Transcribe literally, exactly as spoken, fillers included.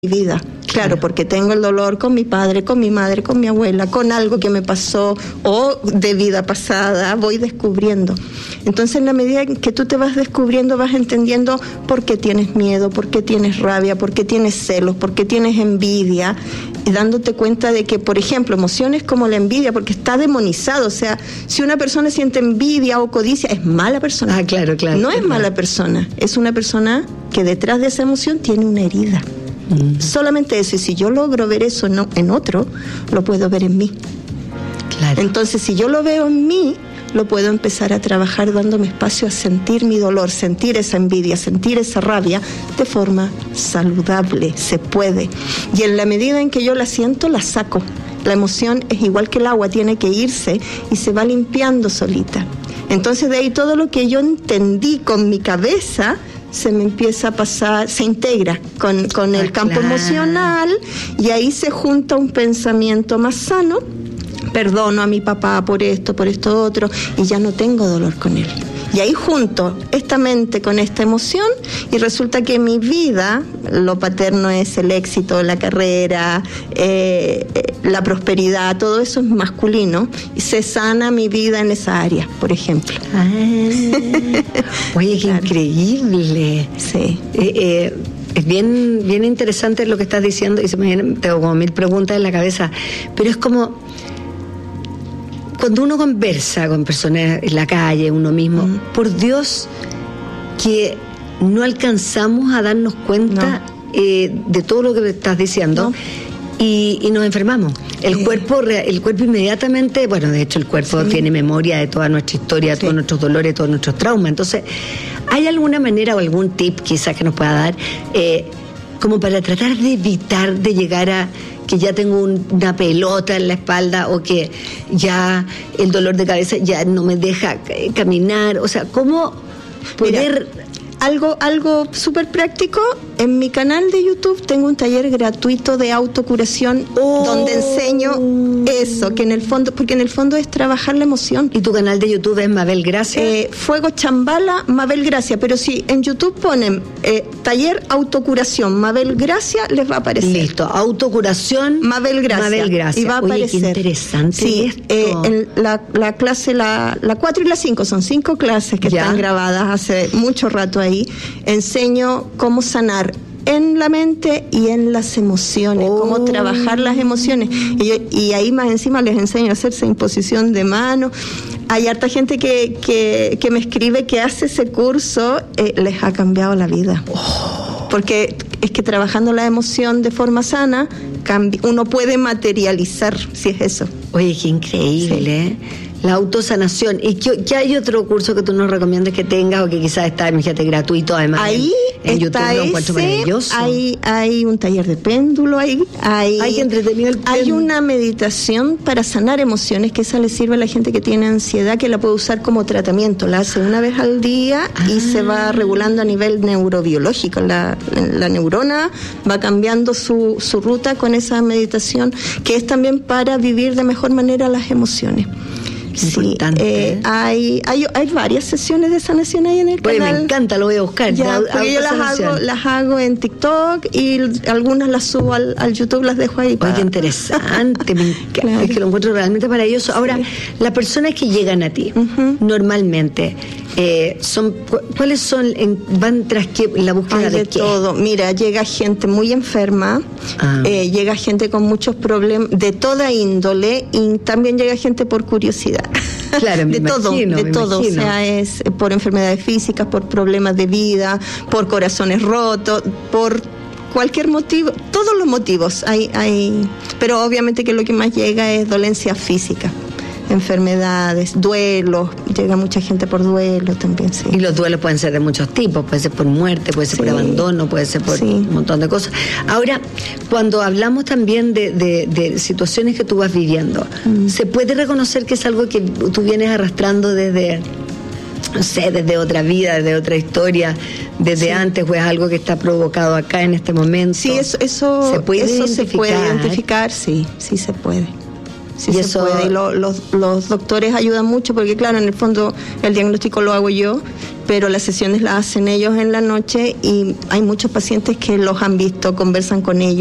vida. Claro, porque tengo el dolor con mi padre, con mi madre, con mi abuela, con algo que me pasó o de vida pasada, voy descubriendo. Entonces, en la medida en que tú te vas descubriendo, vas entendiendo por qué tienes miedo, por qué tienes rabia, por qué tienes celos, por qué tienes envidia, y dándote cuenta de que, por ejemplo, emociones como la envidia, porque está demonizado, o sea, si una persona siente envidia o codicia, es mala persona. Ah, claro, claro. No es claro. mala persona, es una persona que detrás de esa emoción tiene una herida. Mm. Solamente eso, y si yo logro ver eso no, en otro, lo puedo ver en mí. Claro. Entonces, si yo lo veo en mí, lo puedo empezar a trabajar dándome espacio a sentir mi dolor, sentir esa envidia, sentir esa rabia de forma saludable, se puede. Y en la medida en que yo la siento, la saco. La emoción es igual que el agua, tiene que irse y se va limpiando solita. Entonces, de ahí todo lo que yo entendí con mi cabeza se me empieza a pasar, se integra con, con el ah, campo claro. emocional, y ahí se junta un pensamiento más sano. Perdono a mi papá por esto, por esto otro, y ya no tengo dolor con él. Y ahí junto esta mente con esta emoción, y resulta que mi vida, lo paterno es el éxito, la carrera, eh, la prosperidad, todo eso es masculino, y se sana mi vida en esa área, por ejemplo. Ah, oye, qué claro. increíble. Sí. Eh, eh, es bien, bien interesante lo que estás diciendo, y se me vienen, tengo como mil preguntas en la cabeza, pero es como cuando uno conversa con personas en la calle, uno mismo, mm. por Dios que no alcanzamos a darnos cuenta no. eh, de todo lo que estás diciendo. No. Y, y nos enfermamos. El sí. cuerpo el cuerpo inmediatamente, bueno, de hecho el cuerpo sí. tiene memoria de toda nuestra historia, sí. todos nuestros dolores, todos nuestros traumas. Entonces, ¿hay alguna manera o algún tip quizás que nos pueda dar eh, como para tratar de evitar de llegar a que ya tengo un, una pelota en la espalda, o que ya el dolor de cabeza ya no me deja caminar? O sea, ¿cómo poder...? Mira, algo algo súper práctico, en mi canal de YouTube tengo un taller gratuito de autocuración oh. donde enseño eso, que en el fondo, porque en el fondo es trabajar la emoción. ¿Y tu canal de YouTube es Mabel Gracia? Eh, Fuego Chambala, Mabel Gracia, pero si en YouTube ponen eh, taller autocuración Mabel Gracia, les va a aparecer. Listo, autocuración Mabel Gracia. Mabel Gracia. Y va a Oye, aparecer. Qué interesante sí, esto. Eh, en la, la clase, la, la cuatro y la cinco, son cinco clases que ya. están grabadas hace mucho rato ahí. Enseño cómo sanar en la mente y en las emociones, oh. cómo trabajar las emociones, y, yo, y ahí más encima les enseño a hacerse imposición de mano. Hay harta gente que, que, que me escribe que hace ese curso, eh, les ha cambiado la vida, oh. porque es que trabajando la emoción de forma sana, cambi- uno puede materializar, si es eso. Oye, qué increíble, sí. ¿eh? La autosanación. ¿Y qué, qué hay otro curso que tú nos recomiendas que tengas, o que quizás está, imagínate, gratuito además? Ahí en, en YouTube lo encuentro maravilloso. Hay, hay un taller de péndulo, hay, hay, hay entretenido el péndulo. Hay una meditación para sanar emociones, que esa le sirve a la gente que tiene ansiedad, que la puede usar como tratamiento. La hace una vez al día ah. y se va regulando a nivel neurobiológico. La, la neurona va cambiando su, su ruta con esa meditación, que es también para vivir de mejor manera las emociones. Sí, eh, hay, hay hay varias sesiones de sanación ahí en el Oye, canal. Me encanta, lo voy a buscar. Ya, porque yo las hago, las hago en TikTok, y algunas las subo al, al YouTube, las dejo ahí. Para... Oye, interesante, me encanta, claro. Es que lo encuentro realmente maravilloso. Ahora, sí. las personas que llegan a ti, uh-huh. normalmente, eh, son ¿cuáles son, en, van tras qué, la búsqueda Ay, de, de qué? todo? Mira, llega gente muy enferma, ah. eh, llega gente con muchos problemas, de toda índole, y también llega gente por curiosidad. Claro, me de imagino, todo, de me todo, imagino. O sea, es por enfermedades físicas, por problemas de vida, por corazones rotos, por cualquier motivo, todos los motivos hay, hay, pero obviamente que lo que más llega es dolencia física, enfermedades, duelos, llega mucha gente por duelo también, sí. Y los duelos pueden ser de muchos tipos, puede ser por muerte, puede ser sí. por abandono, puede ser por sí. un montón de cosas. Ahora, cuando hablamos también de, de, de situaciones que tú vas viviendo, mm. ¿se puede reconocer que es algo que tú vienes arrastrando desde, no sé, desde otra vida, desde otra historia, desde sí. antes, o es algo que está provocado acá en este momento? Sí, eso, eso, ¿Se puede eso identificar? se puede identificar, sí, sí se puede. sí se eso... puede. Y lo, los, los doctores ayudan mucho porque, claro, en el fondo el diagnóstico lo hago yo, pero las sesiones las hacen ellos en la noche y hay muchos pacientes que los han visto, conversan con ellos.